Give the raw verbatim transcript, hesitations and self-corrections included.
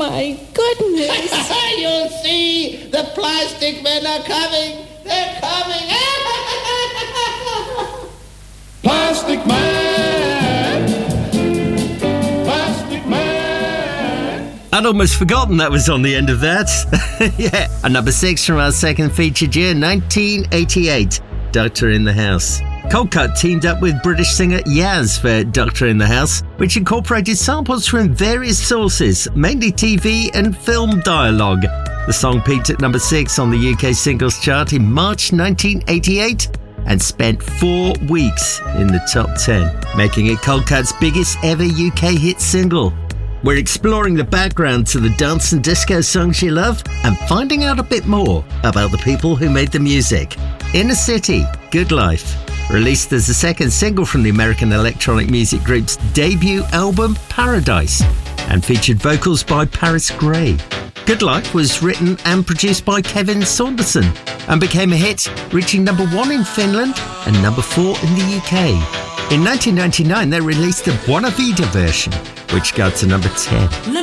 my goodness. You'll see, the plastic men are coming. They're coming. Plastic Man. Plastic Man. I'd almost forgotten that was on the end of that. Yeah. And number six from our second featured year, nineteen eighty-eight, Doctor in the House. Coldcut teamed up with British singer Yaz for Doctor in the House, which incorporated samples from various sources, mainly T V and film dialogue. The song peaked at number six on the U K singles chart in March nineteen eighty-eight and spent four weeks in the top ten, making it Coldcut's biggest ever U K hit single. We're exploring the background to the dance and disco songs you love and finding out a bit more about the people who made the music. Inner City, Good Life, released as the second single from the American electronic music group's debut album Paradise, and featured vocals by Paris Grey. Good Life was written and produced by Kevin Saunderson and became a hit, reaching number one in Finland and number four in the U K. In nineteen ninety-nine, they released a Buona Vita version, which got to number ten.